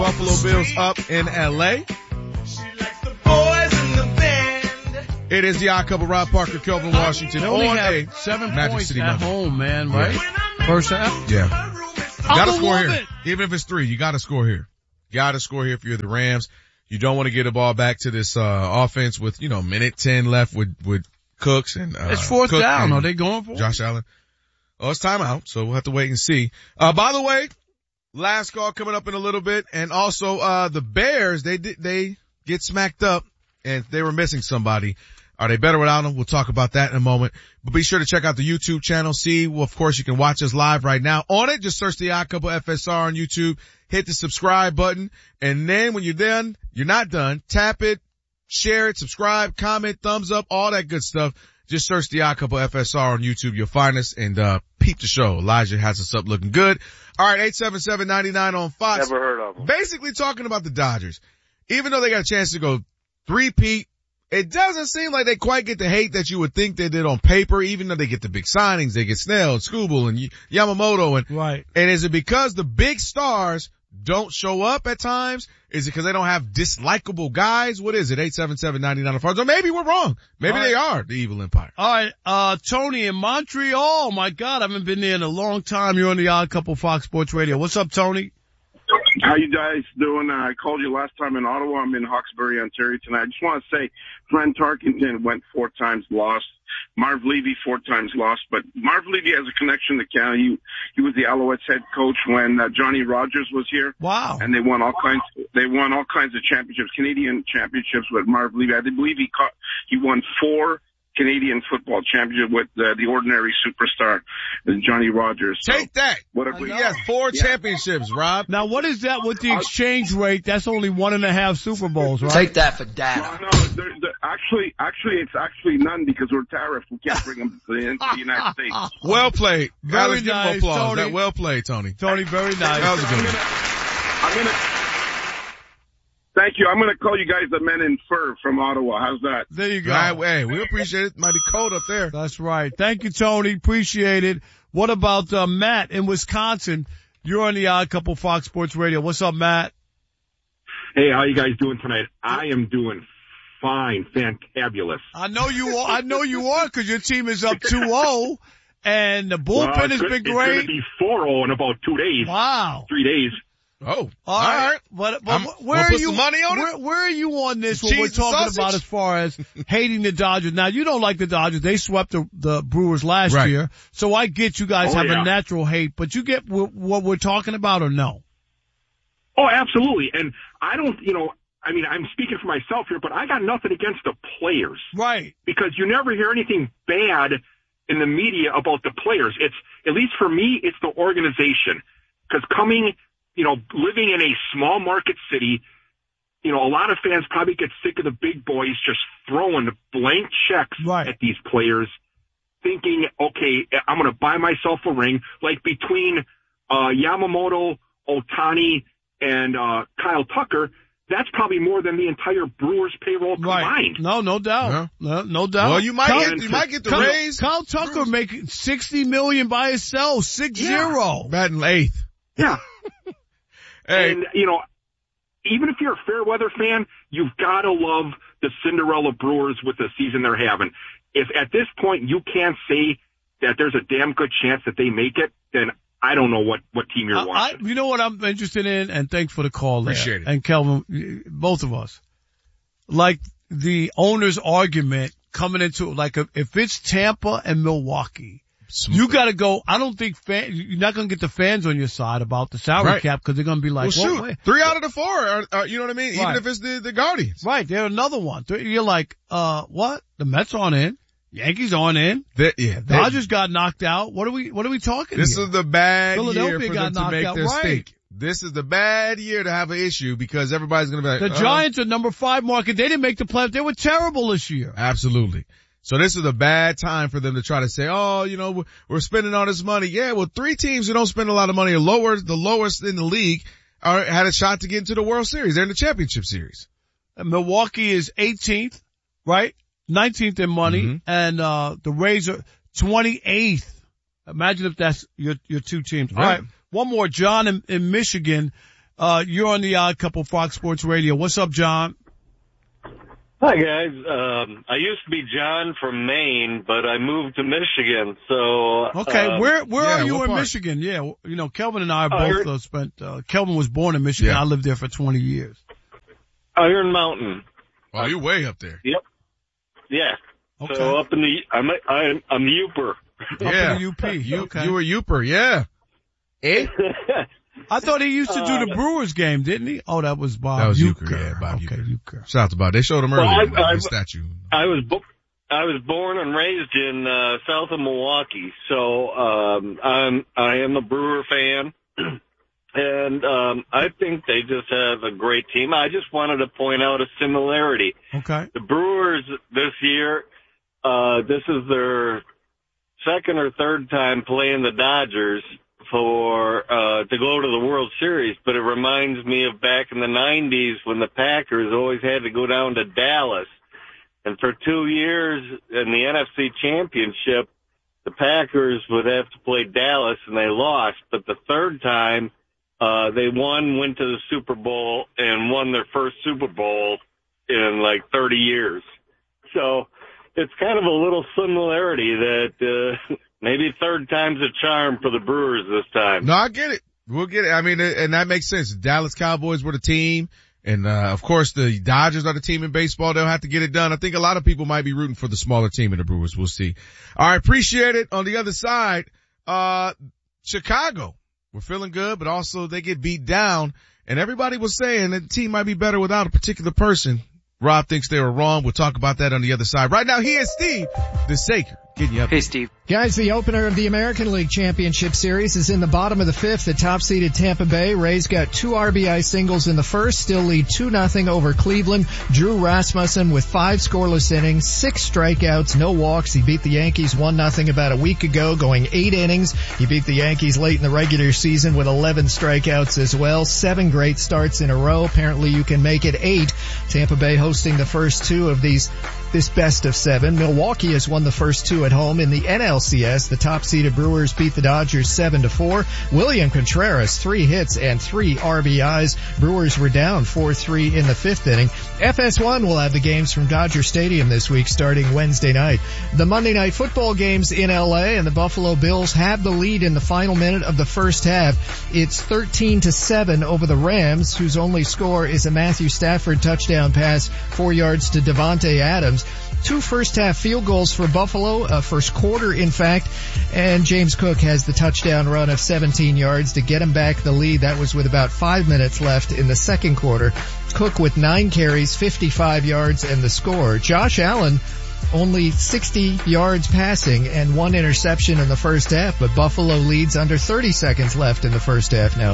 Buffalo Bills up in L.A. It is the Odd Couple, Rob Parker, Kelvin Washington. They only on have a 7 Magic points City at Monday. home, man, right? Yeah. First half? Yeah. Gotta score here. It. Even if it's 3, you gotta score here. Gotta score here if you're the Rams. You don't want to get the ball back to this, offense with, minute 10 left with Cooks and, it's fourth Cook down. Are they going for it? Josh Allen. Oh, it's timeout, so we'll have to wait and see. By the way, last call coming up in a little bit, and also, the Bears, they get smacked up, and they were missing somebody. Are they better without them? We'll talk about that in a moment. But be sure to check out the YouTube channel. Of course, you can watch us live right now on it. Just search the Odd Couple FSR on YouTube. Hit the subscribe button. And then when you're done, you're not done. Tap it, share it, subscribe, comment, thumbs up, all that good stuff. Just search the Odd Couple FSR on YouTube. You'll find us and, peep the show. Elijah has us up looking good. All right, 877-99 on Fox. Never heard of them. Basically talking about the Dodgers. Even though they got a chance to go three-peat, it doesn't seem like they quite get the hate that you would think they did on paper, even though they get the big signings. They get Snell and Skubal and Yamamoto. Right. And is it because the big stars don't show up at times? Is it because they don't have dislikable guys? What is it? 877-99. Or maybe we're wrong. Maybe they are the evil empire. All right. Tony in Montreal. My God, I haven't been there in a long time. You're on the Odd Couple Fox Sports Radio. What's up, Tony? How you guys doing? I called you last time in Ottawa. I'm in Hawkesbury, Ontario tonight. I just want to say, Glenn Tarkenton went 4 times lost. Marv Levy 4 times lost, but Marv Levy has a connection to Canada. He was the Alouettes head coach when Johnny Rogers was here. Wow. And they won all kinds of championships, Canadian championships with Marv Levy. I believe he won 4 Canadian football championship with the ordinary superstar, Johnny Rogers. So, Take that. Yes, 4 championships, Rob. Now, what is that with the exchange rate? That's only 1.5 Super Bowls, right? Take that for data. No, actually, it's actually none because we're tariffed. We can't bring them into the United States. Well played. Very Give him nice, applause. Tony. Well played, Tony. Tony, very nice. That was a good one. Thank you. I'm going to call you guys the Men in Fur from Ottawa. How's that? There you go. Right, hey, we appreciate it. Might be cold up there. That's right. Thank you, Tony. Appreciate it. What about Matt in Wisconsin? You're on the Odd Couple Fox Sports Radio. What's up, Matt? Hey, how you guys doing tonight? I am doing fine, fantabulous. I know you are because your team is up 2-0, and the bullpen has been great. It's going to be 4-0 in about 2 days. Wow. 3 days. Oh, all right. But where are you? Money on it? Where are you on this? What we're talking about as far as hating the Dodgers. Now you don't like the Dodgers. They swept the Brewers last year, so I get you guys have a natural hate. But you get what we're talking about, or no? Oh, absolutely. And I don't, I'm speaking for myself here, but I got nothing against the players, right? Because you never hear anything bad in the media about the players. It's, at least for me, it's the organization. Because living in a small market city, a lot of fans probably get sick of the big boys just throwing blank checks at these players, thinking, okay, I'm going to buy myself a ring. Like between Yamamoto, Ohtani, and Kyle Tucker, that's probably more than the entire Brewers payroll combined. No doubt. Yeah. No doubt. Well, you might get the raise. Kyle Tucker making $60 million by himself, 6-0. Batting 8th. Yeah. Hey. And, even if you're a fair weather fan, you've got to love the Cinderella Brewers with the season they're having. If at this point you can't say that there's a damn good chance that they make it, then I don't know what team you're watching. You know what I'm interested in? And thanks for the call there. Appreciate it. And Kelvin, both of us. Like the owner's argument coming into, like if it's Tampa and Milwaukee, you gotta go. I don't think you're not gonna get the fans on your side about the salary cap because they're gonna be like, well, shoot, 3 out of the 4 are, you know what I mean? Right. Even if it's the Guardians. Right. They're another one. You're like, what? The Mets aren't in. Yankees aren't in. Dodgers got knocked out. What are we talking This here? is the bad Philadelphia year for got them to make knocked their out. stink. This is the bad year to have an issue because everybody's going to be like, the Giants are number 5 market. They didn't make the playoffs. They were terrible this year. Absolutely. So this is a bad time for them to try to say, we're spending all this money. Yeah, well, 3 teams who don't spend a lot of money are the lowest in the league had a shot to get into the World Series. They're in the championship series. And Milwaukee is 18th, right? 19th in money, and the Rays are 28th. Imagine if that's your 2 teams. All right, one more. John in Michigan. You're on the Odd Couple Fox Sports Radio. What's up, John? Hi, guys. I used to be John from Maine, but I moved to Michigan, so... Okay, where are you in part? Michigan? Yeah, you know, Kelvin and I both Kelvin was born in Michigan. Yeah. I lived there for 20 years. Iron Mountain. Oh, you're way up there. Yep. Yeah. Okay. So up in the... I'm Uper. Yeah. Up in the UP. Okay. You were Uper, yeah. Eh? I thought he used to do the Brewers game, didn't he? Oh, that was Bob. That was Uecker. Uecker, yeah, Bob Okay, Uecker. Uecker. Shout out to Bob. They showed him earlier. Well, the statue. I was born and raised in south of Milwaukee, so I am a Brewer fan, and I think they just have a great team. I just wanted to point out a similarity. Okay. The Brewers this year, this is their second or third time playing the Dodgers for to go to the World Series, but it reminds me of back in the 90s when the Packers always had to go down to Dallas. And for 2 years in the NFC Championship, the Packers would have to play Dallas, and they lost. But the third time, they went to the Super Bowl and won their first Super Bowl in like 30 years. So it's kind of a little similarity that maybe third time's a charm for the Brewers this time. No, I get it. We'll get it. I mean, and that makes sense. The Dallas Cowboys were the team. And, of course, the Dodgers are the team in baseball. They'll have to get it done. I think a lot of people might be rooting for the smaller team in the Brewers. We'll see. All right. Appreciate it. On the other side, Chicago, we're feeling good, but also they get beat down. And everybody was saying that the team might be better without a particular person. Rob thinks they were wrong. We'll talk about that on the other side. Right now, here's Steve, the Saker, getting you up. Hey, Steve. Guys, the opener of the American League Championship Series is in the bottom of the fifth. The top-seeded Tampa Bay Rays got 2 RBI singles in the first, still lead 2-0 over Cleveland. Drew Rasmussen with 5 scoreless innings, 6 strikeouts, no walks. He beat the Yankees 1-0 about a week ago, going 8 innings. He beat the Yankees late in the regular season with 11 strikeouts as well. 7 great starts in a row. Apparently you can make it 8. Tampa Bay hosting the first 2 of this best of 7. Milwaukee has won the first 2 at home. In the NLCS, the top-seeded Brewers beat the Dodgers 7-4. William Contreras, 3 hits and 3 RBIs. Brewers were down 4-3 in the 5th inning. FS1 will have the games from Dodger Stadium this week starting Wednesday night. The Monday night football games in LA, and the Buffalo Bills have the lead in the final minute of the first half. It's 13-7 over the Rams, whose only score is a Matthew Stafford touchdown pass, 4 yards to Devontae Adams. 2 first-half field goals for Buffalo, first quarter, in fact, and James Cook has the touchdown run of 17 yards to get him back the lead. That was with about 5 minutes left in the second quarter. Cook with 9 carries, 55 yards, and the score. Josh Allen, only 60 yards passing and 1 interception in the first half, but Buffalo leads under 30 seconds left in the first half now,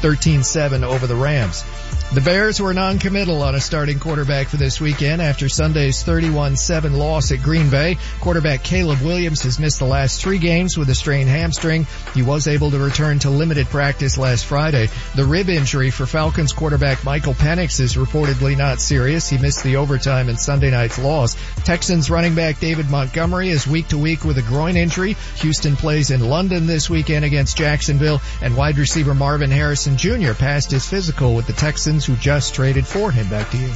13-7 over the Rams. The Bears were non-committal on a starting quarterback for this weekend after Sunday's 31-7 loss at Green Bay. Quarterback Caleb Williams has missed the last 3 games with a strained hamstring. He was able to return to limited practice last Friday. The rib injury for Falcons quarterback Michael Penix is reportedly not serious. He missed the overtime in Sunday night's loss. Texans running back David Montgomery is week to week with a groin injury. Houston plays in London this weekend against Jacksonville, and wide receiver Marvin Harrison Jr. passed his physical with the Texans, who just traded for him. Back to you.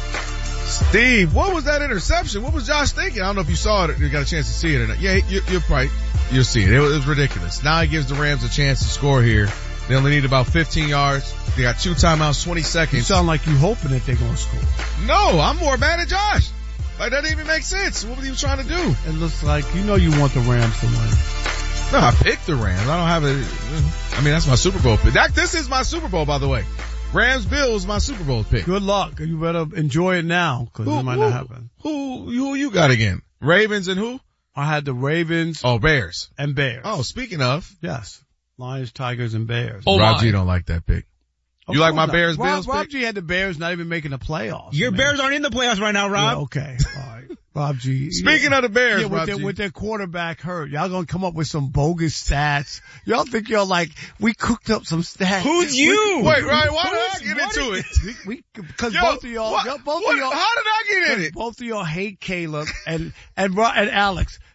Steve, what was that interception? What was Josh thinking? I don't know if you saw it or you got a chance to see it or not. Yeah, you're right. You'll see it. It was ridiculous. Now he gives the Rams a chance to score here. They only need about 15 yards. They got 2 timeouts, 20 seconds. You sound like you hoping that they're going to score. No, I'm more mad at Josh. Like, that doesn't even make sense. What was he trying to do? It looks like, you know, you want the Rams to win. No, I picked the Rams. I don't have I mean, that's my Super Bowl pick. This is my Super Bowl, by the way. Rams-Bills, my Super Bowl pick. Good luck. You better enjoy it now, because it might not happen. Who you got again? Ravens and who? I had the Ravens. Oh, Bears. And Bears. Oh, speaking of. Yes. Lions, Tigers, and Bears. Oh, Rob G don't like that pick. You like my Bears, Bills Rob pick? G had the Bears not even making the playoffs. Your Bears aren't in the playoffs right now, Rob. Yeah, okay. All right. Rob G. Speaking of the Bears, yeah, with their quarterback hurt, y'all gonna come up with some bogus stats. Y'all think y'all like, we cooked up some stats. Who's you? Wait, Ryan, why did I get into it? Cause both of y'all, how did I get in it? Both of y'all hate Caleb and Alex.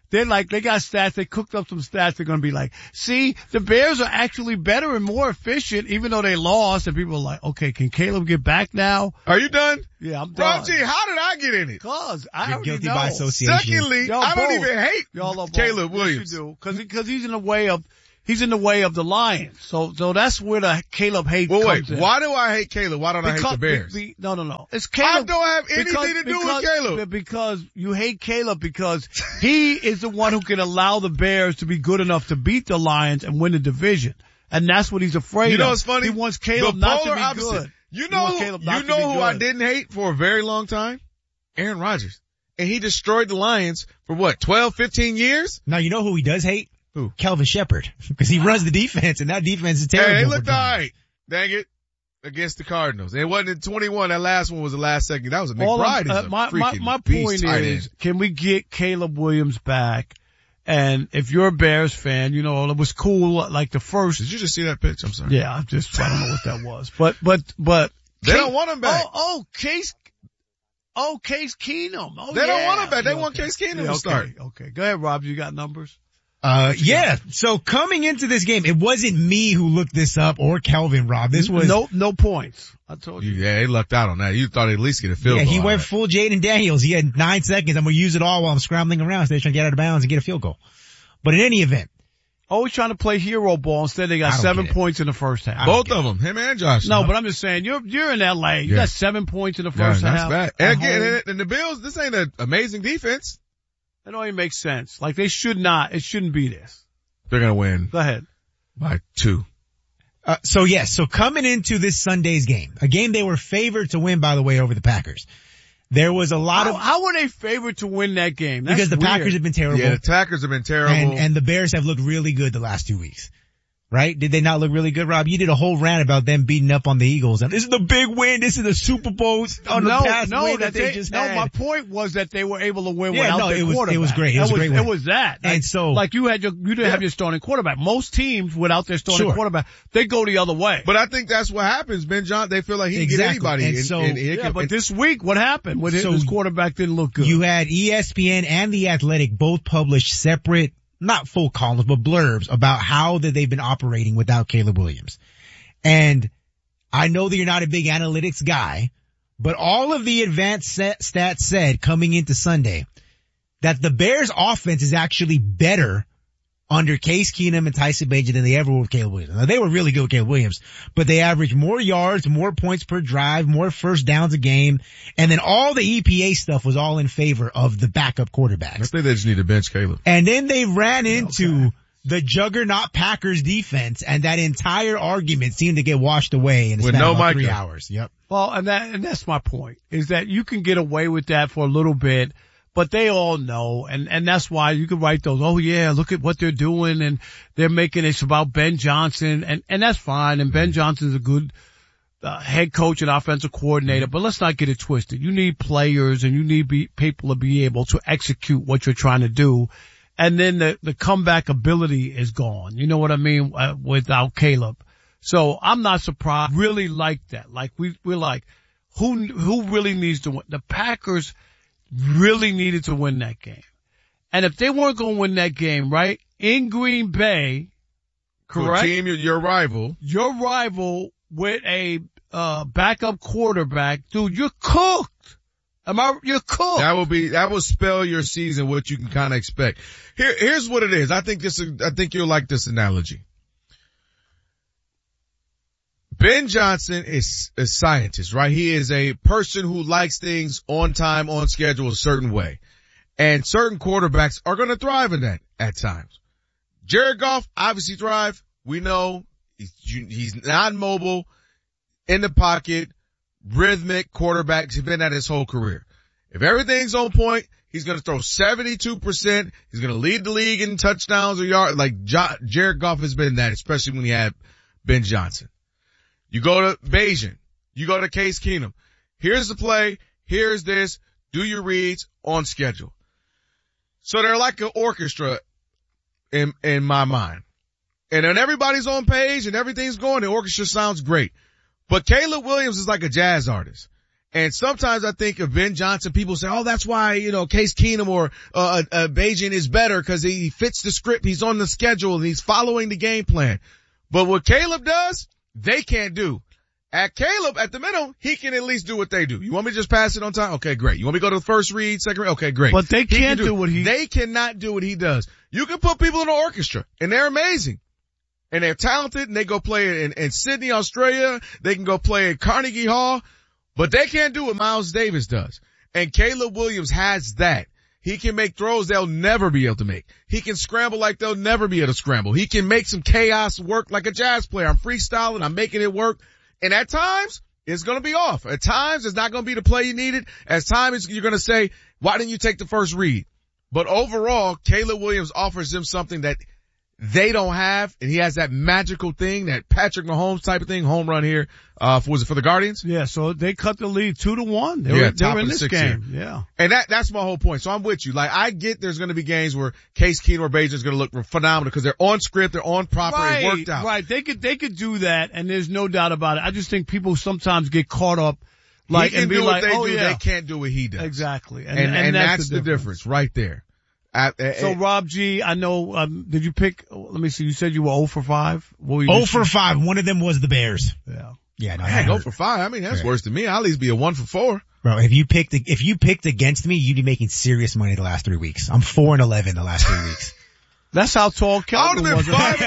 They're like, they got stats. They cooked up some stats. They're going to be like, see, the Bears are actually better and more efficient, even though they lost. And people are like, okay, can Caleb get back now? Are you done? Yeah, I'm done. Rob G, how did I get in it? Cause I You're already guilty know. by association. Secondly, Y'all I don't both. even hate Y'all are both. Caleb Yes, Williams. you do. Cause he's in the way of, the Lions. So that's where the Caleb hate Well, comes wait, in. why do I hate Caleb? Why don't I hate the Bears? No. It's I Caleb. don't have anything to do with Caleb. Because you hate Caleb because he is the one who can allow the Bears to be good enough to beat the Lions and win the division. And that's what he's afraid of. You know what's funny? He wants Caleb The not to polar be opposite. good. You know who I didn't hate for a very long time? Aaron Rodgers. And he destroyed the Lions for what, 12, 15 years? Now, you know who he does hate? Who? Calvin Shepard. Because he runs the defense, and that defense is terrible. Hey, they for looked John. alright. Dang it. Against the Cardinals. It wasn't in 21. That last one was the last second. That was a McBride. My point is, can we get Caleb Williams back? And if you're a Bears fan, you know, it was cool, like the first. Did you just see that pitch? I'm sorry. Yeah, I don't know what that was. But. They don't want him back. Case Keenum. They don't want him back. They want Case Keenum to start. Okay. Go ahead, Rob. You got numbers? Yeah. So coming into this game, it wasn't me who looked this up or Kelvin, Rob. This was no points. I told you. Yeah, he lucked out on that. You thought he'd at least get a field goal. Yeah, he went full Jaden Daniels. He had 9 seconds. I'm going to use it all while I'm scrambling around. So they're trying to get out of bounds and get a field goal. But in any event. Always trying to play hero ball. Instead, they got 7 points in the first half. Both of them, him and Josh. No, but I'm just saying, you're in LA. You got 7 points in the first half. That's bad. And again, and the Bills, this ain't an amazing defense. That don't even make sense. Like, it shouldn't be this. They're gonna win. Go ahead. By 2. So coming into this Sunday's game, a game they were favored to win, by the way, over the Packers. There was a lot of... How were they favored to win that game? That's because the weird. Packers have been terrible. Yeah, the Packers have been terrible. And the Bears have looked really good the last 2 weeks. Right? Did they not look really good, Rob? You did a whole rant about them beating up on the Eagles. And this is the big win. This is the Super Bowl on the past win that they just had. No, my point was that they were able to win without their quarterback. It was great. It was a great win. It was that. And so... Like you didn't have your starting quarterback. Most teams without their starting quarterback, they go the other way. But I think that's what happens, Ben John. They feel like he can get anybody. But this week, what happened? His quarterback didn't look good. You had ESPN and The Athletic both publish separate, not full columns, but blurbs about how that they've been operating without Caleb Williams. And I know that you're not a big analytics guy, but all of the advanced stats said coming into Sunday that the Bears offense is actually better under Case Keenum and Tyson Bagent than they ever were with Caleb Williams. Now, they were really good with Caleb Williams, but they averaged more yards, more points per drive, more first downs a game, and then all the EPA stuff was all in favor of the backup quarterbacks. I think they just need to bench Caleb. And then they ran into the juggernaut Packers defense, and that entire argument seemed to get washed away in a span of about 3 hours. Yep. Well, and that's my point, is that you can get away with that for a little bit, but they all know, and that's why you can write those, oh yeah, look at what they're doing, and they're making it about Ben Johnson, and that's fine, and Ben Johnson's a good head coach and offensive coordinator, but let's not get it twisted. You need players, and you need people to be able to execute what you're trying to do, and then the comeback ability is gone. You know what I mean? Without Caleb. So I'm not surprised. Really like that. Like we're like, who really needs to win? The Packers really needed to win that game. And if they weren't going to win that game, right, in Green Bay, correct? Team, your rival with a backup quarterback, dude, you're cooked. You're cooked. That will spell your season, what you can kind of expect. Here's what it is. I think you'll like this analogy. Ben Johnson is a scientist, right? He is a person who likes things on time, on schedule, a certain way. And certain quarterbacks are going to thrive in that at times. Jared Goff obviously thrive. We know he's non-mobile, in the pocket, rhythmic quarterback. He's been at his whole career. If everything's on point, he's going to throw 72%. He's going to lead the league in touchdowns or yards. Like Jared Goff has been that, especially when he had Ben Johnson. You go to Bagent. You go to Case Keenum. Here's the play. Here's this. Do your reads on schedule. So they're like an orchestra in my mind. And when everybody's on page and everything's going, the orchestra sounds great. But Caleb Williams is like a jazz artist. And sometimes I think of Ben Johnson, people say, oh, that's why, Case Keenum or, Bagent is better because he fits the script. He's on the schedule and he's following the game plan. But what Caleb does, they can't do. At Caleb, at the minimum, he can at least do what they do. You want me to just pass it on time? Okay, great. You want me to go to the first read, second read? Okay, great. But they can't do what They cannot do what he does. You can put people in the orchestra and they're amazing. And they're talented and they go play in Sydney, Australia. They can go play at Carnegie Hall. But they can't do what Miles Davis does. And Caleb Williams has that. He can make throws they'll never be able to make. He can scramble like they'll never be able to scramble. He can make some chaos work like a jazz player. I'm freestyling. I'm making it work. And at times, it's going to be off. At times, it's not going to be the play you needed. At times, you're going to say, why didn't you take the first read? But overall, Caleb Williams offers them something that they don't have, and he has that magical thing, that Patrick Mahomes type of thing, home run here, was it for the Guardians? Yeah, so they cut the lead 2-1. They were in this game. Here. Yeah. And that's my whole point. So I'm with you. Like, I get there's gonna be games where Case Keenum or Bagent is gonna look phenomenal because they're on script, they're on proper, it worked out. Right, they could do that, and there's no doubt about it. I just think people sometimes get caught up, like, and be like, they can't do what he does. Exactly. And that's the difference right there. So Rob G, I know, did you pick, let me see, you said you were 0 for 5? 0 for 5. One of them was the Bears. Yeah. Yeah, no, I 0 for 5. I mean, that's worse than me. I'll at least be a 1 for 4. Bro, if you picked against me, you'd be making serious money the last 3 weeks. I'm 4-11 the last 3 weeks. That's how tall Kelvin was.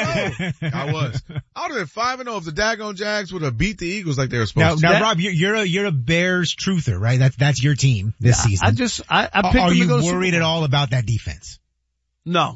I would have been 5-0 if the daggone Jags would have beat the Eagles like they were supposed to. Now, Rob, you're a Bears truther, right? That's your team this season. I picked Are you worried at all about that defense? No.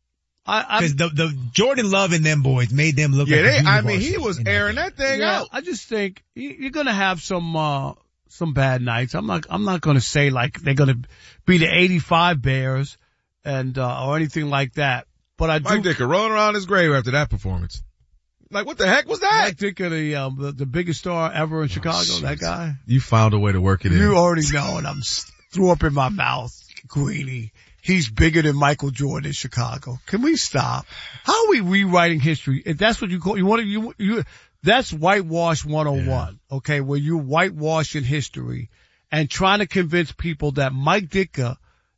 Because the Jordan Love and them boys made them look like he was airing that thing out. I just think you're gonna have some bad nights. I'm not gonna say like they're gonna be the 85 Bears and, or anything like that. But Mike Ditka rolling around his grave after that performance. Like, what the heck was that? Mike Ditka, the biggest star ever in Chicago, that guy. You found a way to work it in. You already know, and I'm threw up in my mouth, Greeny. He's bigger than Michael Jordan in Chicago. Can we stop? How are we rewriting history? If that's what you call, that's whitewash 101, okay, where you whitewashing history and trying to convince people that Mike Ditka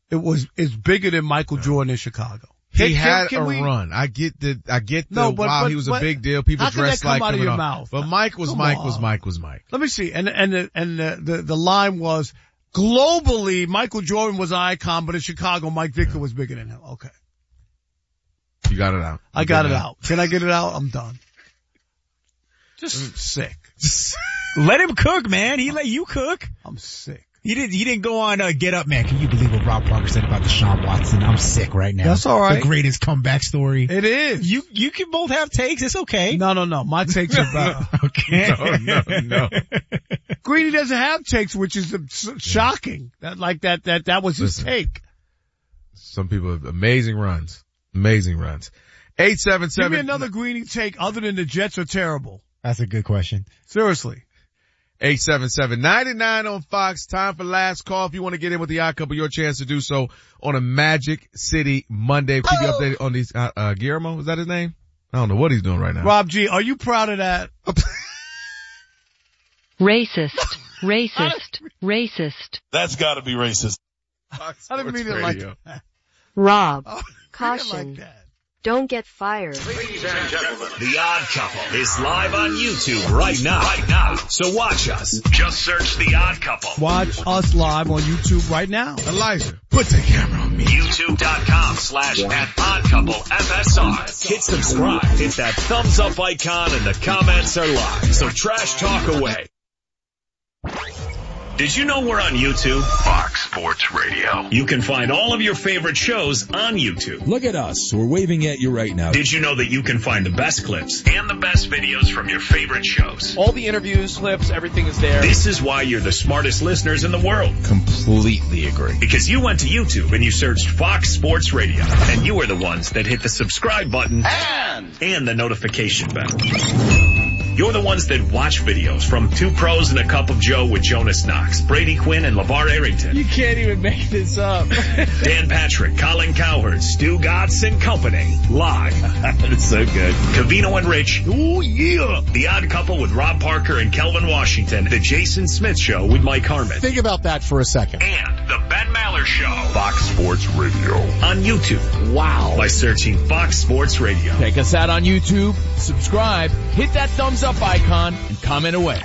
is bigger than Michael Jordan in Chicago. He had a run. I get wow, he was a big deal. People dressed like him. But Mike was Mike. Let me see. And the line was, globally, Michael Jordan was an icon, but in Chicago, Mike Ditka was bigger than him. Okay. You got it out. I got it out. Can I get it out? I'm done. Just sick. Let him cook, man. He let you cook. I'm sick. He didn't go on, Get Up, man. Can you believe what Rob Parker said about Deshaun Watson? I'm sick right now. That's all right. The greatest comeback story. It is. You can both have takes. It's okay. No. My takes are better. Okay. No. Greeny doesn't have takes, which is shocking. That was his take. Some people have amazing runs. 877. Give me another Greeny take other than the Jets are terrible. That's a good question. Seriously. 877-99 on Fox. Time for last call. If you want to get in with the Odd Couple, your chance to do so on a Magic City Monday. Keep you updated on these, Guillermo, is that his name? I don't know what he's doing right now. Rob G, are you proud of that? Racist. That's gotta be racist. I didn't mean it like that. Rob, caution. Like don't get fired. Ladies and gentlemen, The Odd Couple is live on YouTube right now. So watch us. Just search The Odd Couple. Watch us live on YouTube right now. Elijah, put the camera on me. YouTube.com/@OddCoupleFSR. Hit subscribe. Hit that thumbs up icon and the comments are live. So trash talk away. Did you know we're on YouTube? Fox Sports Radio. You can find all of your favorite shows on YouTube. Look at us. We're waving at you right now. Did you know that you can find the best clips and the best videos from your favorite shows? All the interviews, clips, everything is there. This is why you're the smartest listeners in the world. Completely agree. Because you went to YouTube and you searched Fox Sports Radio. And you were the ones that hit the subscribe button and the notification bell. You're the ones that watch videos from Two Pros and a Cup of Joe with Jonas Knox, Brady Quinn, and LeVar Arrington. You can't even make this up. Dan Patrick, Colin Cowherd, Stu Gatz and company. Live. That's so good. Covino and Rich. Oh, yeah. The Odd Couple with Rob Parker and Kelvin Washington. The Jason Smith Show with Mike Harmon. Think about that for a second. And the Ben Maller Show. Fox Sports Radio. On YouTube. Wow. By searching Fox Sports Radio. Check us out on YouTube. Subscribe. Hit that thumbs up icon and comment away.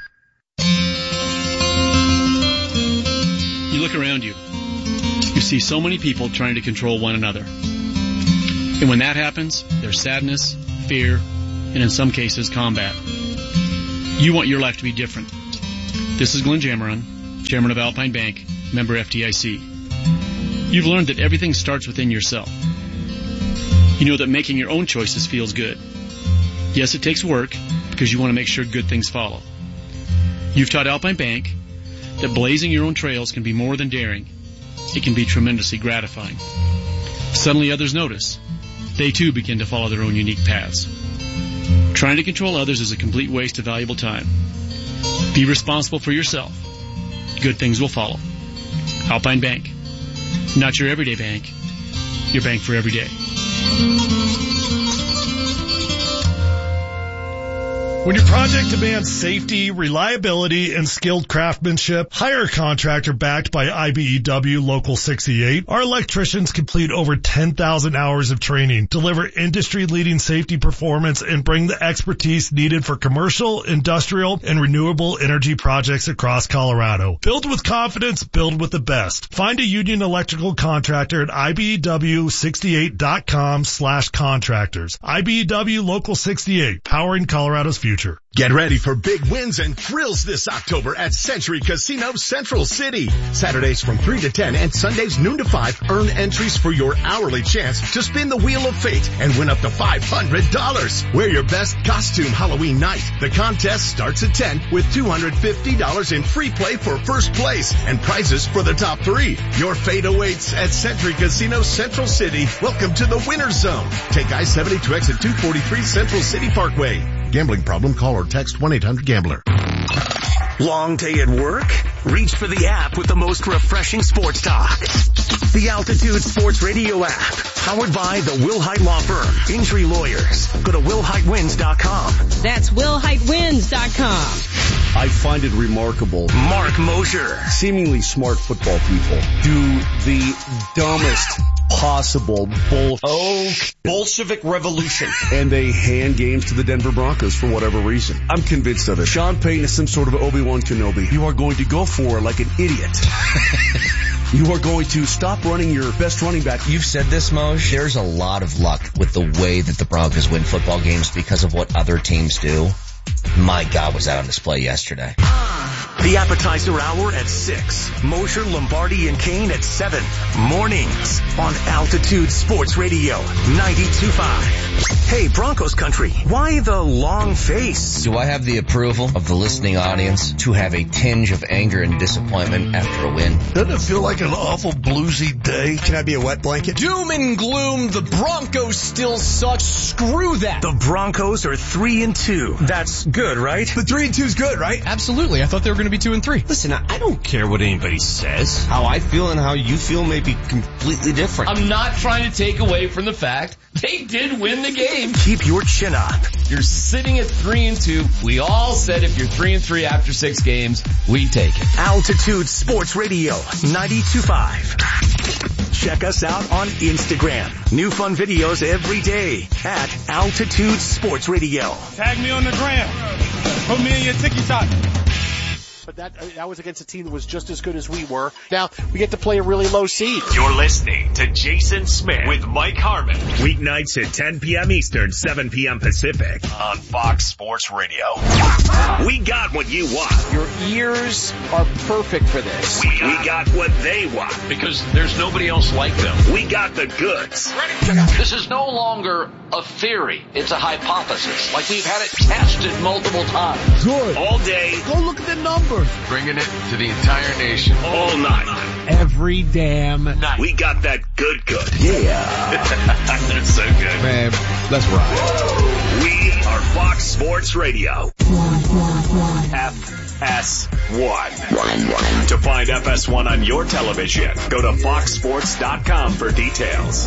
You look around you. You see so many people trying to control one another. And when that happens, there's sadness, fear, and in some cases, combat. You want your life to be different. This is Glenn Jameron, Chairman of Alpine Bank, member FDIC. You've learned that everything starts within yourself. You know that making your own choices feels good. Yes, it takes work because you want to make sure good things follow. You've taught Alpine Bank that blazing your own trails can be more than daring. It can be tremendously gratifying. Suddenly others notice. They too begin to follow their own unique paths. Trying to control others is a complete waste of valuable time. Be responsible for yourself. Good things will follow. Alpine Bank. Not your everyday bank. Your bank for every day. When your project demands safety, reliability, and skilled craftsmanship, hire a contractor backed by IBEW Local 68. Our electricians complete over 10,000 hours of training, deliver industry-leading safety performance, and bring the expertise needed for commercial, industrial, and renewable energy projects across Colorado. Build with confidence, build with the best. Find a union electrical contractor at IBEW68.com/contractors. IBEW Local 68, powering Colorado's future. Get ready for big wins and thrills this October at Century Casino Central City. Saturdays from 3 to 10 and Sundays noon to 5, earn entries for your hourly chance to spin the Wheel of Fate and win up to $500. Wear your best costume Halloween night. The contest starts at 10 with $250 in free play for first place and prizes for the top 3. Your fate awaits at Century Casino Central City. Welcome to the winner's zone. Take I-70 to exit 243 Central City Parkway. Gambling problem? Call or text 1-800-GAMBLER. Long day at work? Reach for the app with the most refreshing sports talk. The Altitude Sports Radio app. Powered by the Wilhite Law Firm. Injury lawyers. Go to WilhiteWins.com. That's WilhiteWins.com. I find it remarkable. Mark Mosher. Seemingly smart football people do the dumbest possible Bolshevik revolution. And they hand games to the Denver Broncos for whatever reason. I'm convinced of it. Sean Payton is some sort of Obi-Wan Kenobi. You are going to go for like an idiot. You are going to stop running your best running back. You've said this, Moj. There's a lot of luck with the way that the Broncos win football games because of what other teams do. My God, was that on display yesterday. The appetizer hour at 6. Mosher, Lombardi, and Kane at 7. Mornings on Altitude Sports Radio 92.5. Hey, Broncos country, why the long face? Do I have the approval of the listening audience to have a tinge of anger and disappointment after a win? Doesn't it feel like an awful bluesy day? Can I be a wet blanket? Doom and gloom, the Broncos still suck. Screw that. The Broncos are 3-2. That's good, right? But 3-2 is good, right? Absolutely. I thought they were going to be 2-3. Listen, I don't care what anybody says. How I feel and how you feel may be completely different. I'm not trying to take away from the fact they did win the game. Keep your chin up. You're sitting at 3-2. We all said if you're 3-3 after 6 games, we'd take it. Altitude Sports Radio 92.5. Check us out on Instagram. New fun videos every day at Altitude Sports Radio. Tag me on the gram. Put me in your TikTok. But that was against a team that was just as good as we were. Now, we get to play a really low seed. You're listening to Jason Smith with Mike Harmon. Weeknights at 10 p.m. Eastern, 7 p.m. Pacific on Fox Sports Radio. We got what you want. Your ears are perfect for this. We got what they want. Because there's nobody else like them. We got the goods. This is no longer a theory. It's a hypothesis. Like we've had it tested multiple times. Good. All day. Go look at the numbers. Bringing it to the entire nation. All night. Every damn night. We got that good. Yeah. That's so good. Man, let's ride. We are Fox Sports Radio. FS1. To find FS1 on your television, go to foxsports.com for details.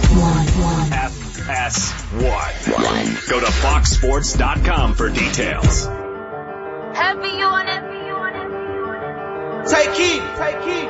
FS1. Go to foxsports.com for details. Heavy on it. Take heed.